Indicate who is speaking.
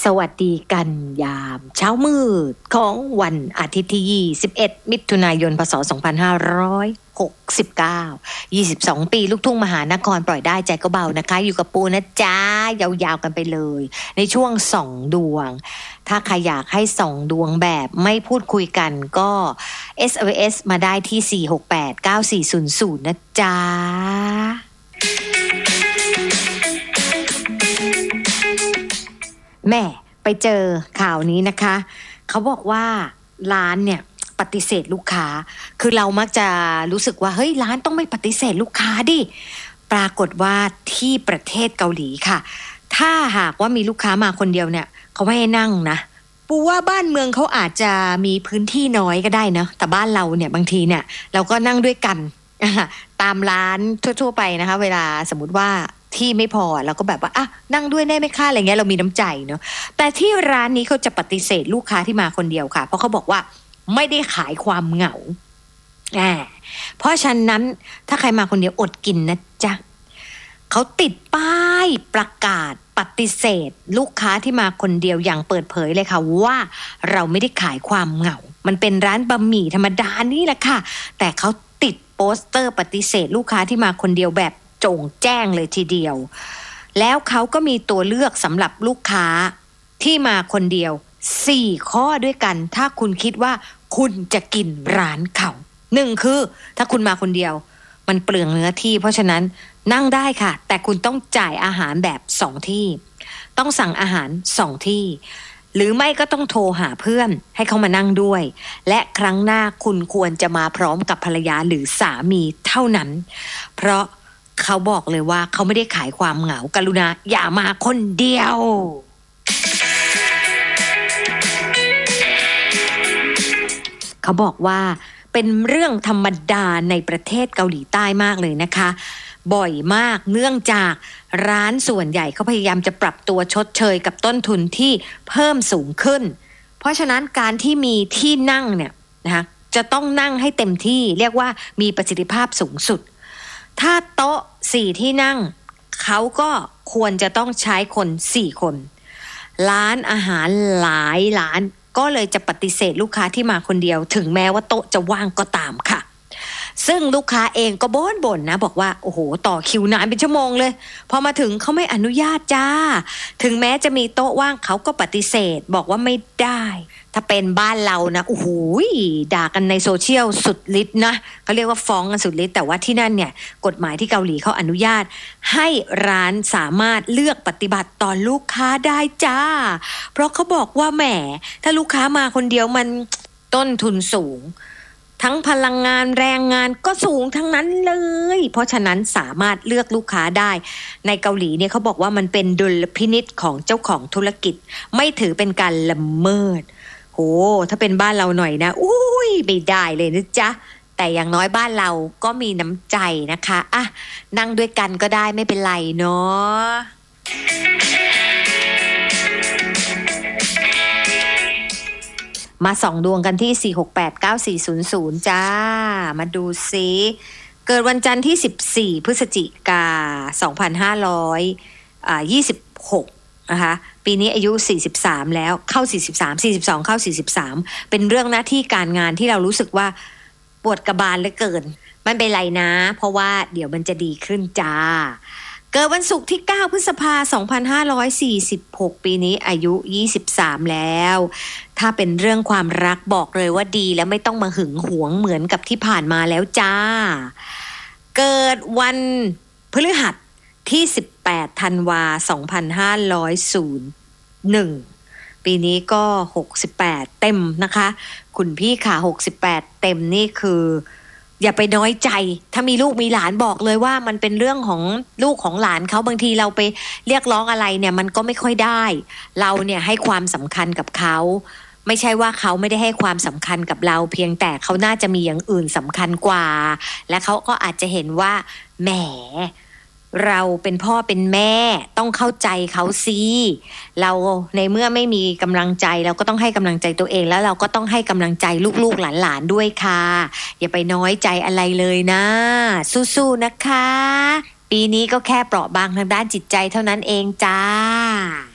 Speaker 1: สวัสดีกันยามเช้ามืดของวันอาทิตย์ที่21มิถุนายนพศ2569 22ปีลูกทุ่งมหานครปล่อยได้ใจก็เบานะคะอยู่กับปูนะจ๊ะยาวๆกันไปเลยในช่วงส่องดวงถ้าใครอยากให้ส่องดวงแบบไม่พูดคุยกันก็ SOS มาได้ที่4689400นะจ๊ะแม่ไปเจอข่าวนี้นะคะเขาบอกว่าร้านเนี่ยปฏิเสธลูกค้าคือเรามักจะรู้สึกว่าเฮ้ยร้านต้องไม่ปฏิเสธลูกค้าดิปรากฏว่าที่ประเทศเกาหลีค่ะถ้าหากว่ามีลูกค้ามาคนเดียวเนี่ยเขาไม่ให้นั่งนะปูว่าบ้านเมืองเขาอาจจะมีพื้นที่น้อยก็ได้นะแต่บ้านเราเนี่ยบางทีเนี่ยเราก็นั่งด้วยกันตามร้านทั่วๆไปนะคะเวลาสมมุติว่าที่ไม่พอเราก็แบบว่านั่งด้วยได้ไหมคะอะไรเงี้ยเรามีน้ำใจเนาะแต่ที่ร้านนี้เขาจะปฏิเสธลูกค้าที่มาคนเดียวค่ะเพราะเขาบอกว่าไม่ได้ขายความเหงาเพราะฉะนั้นถ้าใครมาคนเดียวอดกินนะจ๊ะเขาติดป้ายประกาศปฏิเสธลูกค้าที่มาคนเดียวอย่างเปิดเผยเลยค่ะว่าเราไม่ได้ขายความเหงามันเป็นร้านบะหมี่ธรรมดานี่แหละค่ะแต่เขาติดโปสเตอร์ปฏิเสธลูกค้าที่มาคนเดียวแบบโจ่งแจ้งเลยทีเดียวแล้วเขาก็มีตัวเลือกสำหรับลูกค้าที่มาคนเดียว4ข้อด้วยกันถ้าคุณคิดว่าคุณจะกินร้านเขา1คือถ้าคุณมาคนเดียวมันเปลืองเนื้อที่เพราะฉะนั้นนั่งได้ค่ะแต่คุณต้องจ่ายอาหารแบบ2ที่ต้องสั่งอาหาร2ที่หรือไม่ก็ต้องโทรหาเพื่อนให้เขามานั่งด้วยและครั้งหน้าคุณควรจะมาพร้อมกับภรรยาหรือสามีเท่านั้นเพราะเขาบอกเลยว่าเขาไม่ได้ขายความเหงากรุณาอย่ามาคนเดียวเขาบอกว่าเป็นเรื่องธรรมดาในประเทศเกาหลีใต้มากเลยนะคะบ่อยมากเนื่องจากร้านส่วนใหญ่เขาพยายามจะปรับตัวชดเชยกับต้นทุนที่เพิ่มสูงขึ้นเพราะฉะนั้นการที่มีที่นั่งเนี่ยนะคะจะต้องนั่งให้เต็มที่เรียกว่ามีประสิทธิภาพสูงสุดถ้าโต๊ะ4ที่นั่งเขาก็ควรจะต้องใช้คน4คนร้านอาหารหลายร้านก็เลยจะปฏิเสธลูกค้าที่มาคนเดียวถึงแม้ว่าโต๊ะจะว่างก็ตามค่ะซึ่งลูกค้าเองก็บ่นนะบอกว่าโอ้โหต่อคิวนานเป็นชั่วโมงเลยพอมาถึงเขาไม่อนุญาตจ้าถึงแม้จะมีโต๊ะว่างเขาก็ปฏิเสธบอกว่าไม่ได้ถ้าเป็นบ้านเรานะโอ้โหด่ากันในโซเชียลสุดฤทธิ์นะเขาเรียกว่าฟ้องกันสุดฤทธิ์แต่ว่าที่นั่นเนี่ยกฎหมายที่เกาหลีเขาอนุญาตให้ร้านสามารถเลือกปฏิบัติต่อลูกค้าได้จ้าเพราะเขาบอกว่าแหมถ้าลูกค้ามาคนเดียวมันต้นทุนสูงทั้งพลังงานแรงงานก็สูงทั้งนั้นเลยเพราะฉะนั้นสามารถเลือกลูกค้าได้ในเกาหลีเนี่ยเขาบอกว่ามันเป็นดุลพินิจของเจ้าของธุรกิจไม่ถือเป็นการละเมิดโหถ้าเป็นบ้านเราหน่อยนะอุ้ยไม่ได้เลยนะจ๊ะแต่อย่างน้อยบ้านเราก็มีน้ำใจนะคะนั่งด้วยกันก็ได้ไม่เป็นไรเนาะมาส่องดวงกันที่4689400จ้ามาดูซิเกิดวันจันทร์ที่14พฤศจิกายน2526นะคะปีนี้อายุ43แล้วเข้า42เข้า43เป็นเรื่องหน้าที่การงานที่เรารู้สึกว่าปวดกระบาลเหลือเกินไม่เป็นไรนะเพราะว่าเดี๋ยวมันจะดีขึ้นจ้าเกิดวันศุกร์ที่9พฤษภาคม2546ปีนี้อายุ23แล้วถ้าเป็นเรื่องความรักบอกเลยว่าดีแล้วไม่ต้องมาหึงหวงเหมือนกับที่ผ่านมาแล้วจ้าเกิดวันพฤหัสที่18ธันวาคม2501ปีนี้ก็68เต็มนะคะคุณพี่ค่ะ68เต็มนี่คืออย่าไปน้อยใจถ้ามีลูกมีหลานบอกเลยว่ามันเป็นเรื่องของลูกของหลานเขาบางทีเราไปเรียกร้องอะไรเนี่ยมันก็ไม่ค่อยได้เราเนี่ยให้ความสำคัญกับเขาไม่ใช่ว่าเขาไม่ได้ให้ความสำคัญกับเราเพียงแต่เขาน่าจะมีอย่างอื่นสำคัญกว่าและเขาก็อาจจะเห็นว่าแหมเราเป็นพ่อเป็นแม่ต้องเข้าใจเขาสิเราในเมื่อไม่มีกำลังใจเราก็ต้องให้กำลังใจตัวเองแล้วเราก็ต้องให้กำลังใจลูกๆหลานๆด้วยค่ะอย่าไปน้อยใจอะไรเลยนะสู้ๆนะคะปีนี้ก็แค่เปราะบางทางด้านจิตใจเท่านั้นเองจ้า